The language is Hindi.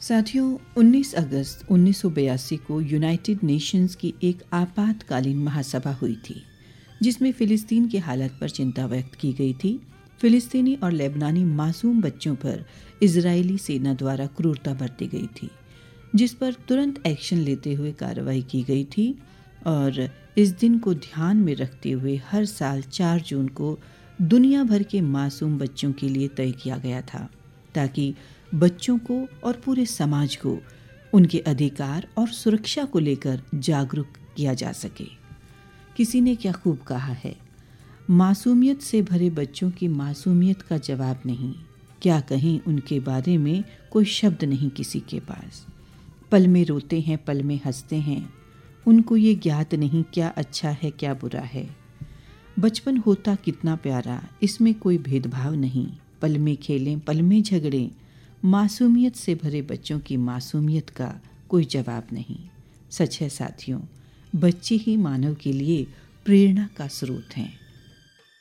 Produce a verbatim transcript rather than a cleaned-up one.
साथियों, उन्नीस अगस्त उन्नीस सौ बयासी को यूनाइटेड नेशंस की एक आपातकालीन महासभा हुई थी, जिसमें फ़िलिस्तीन की हालत पर चिंता व्यक्त की गई थी। फ़िलिस्तीनी और लेबनानी मासूम बच्चों पर इजरायली सेना द्वारा क्रूरता बरती गई थी, जिस पर तुरंत एक्शन लेते हुए कार्रवाई की गई थी और इस दिन को ध्यान में रखते हुए हर साल चार जून को दुनिया भर के मासूम बच्चों के लिए तय किया गया था, ताकि बच्चों को और पूरे समाज को उनके अधिकार और सुरक्षा को लेकर जागरूक किया जा सके। किसी ने क्या खूब कहा है, मासूमियत से भरे बच्चों की मासूमियत का जवाब नहीं, क्या कहीं उनके बारे में कोई शब्द नहीं किसी के पास। पल में रोते हैं, पल में हंसते हैं, उनको ये ज्ञात नहीं क्या अच्छा है क्या बुरा है। बचपन होता कितना प्यारा, इसमें कोई भेदभाव नहीं, पल में खेलें पल में झगड़ें, मासूमियत से भरे बच्चों की मासूमियत का कोई जवाब नहीं। सच है साथियों, बच्चे ही मानव के लिए प्रेरणा का स्रोत हैं।